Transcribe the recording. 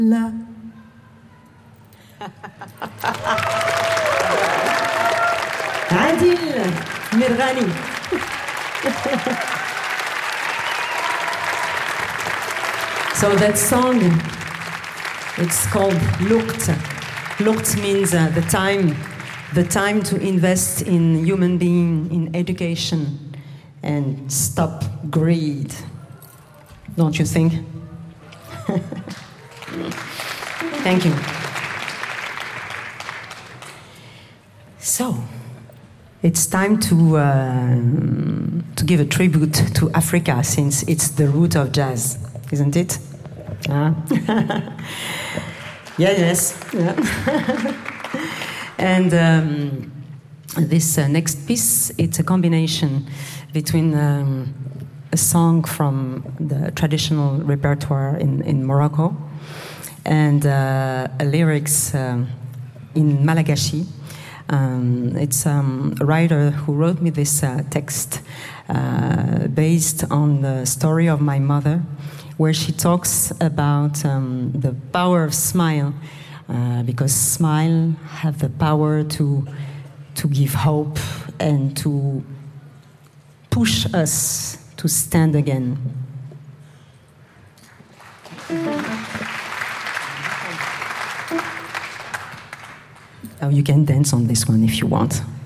La. Adil Mirghani. So that song, it's called Luqt. Luqt means the time to invest in human being, in education, and stop greed. Don't you think? Thank you. So, it's time to give a tribute to Africa, since it's the root of jazz, isn't it? Yeah, yes. Yeah. And this next piece, it's a combination between a song from the traditional repertoire in Morocco and a lyrics in Malagasy. It's a writer who wrote me this text based on the story of my mother, where she talks about the power of smile, because smile have the power to give hope and to push us to stand again. Now you can dance on this one if you want.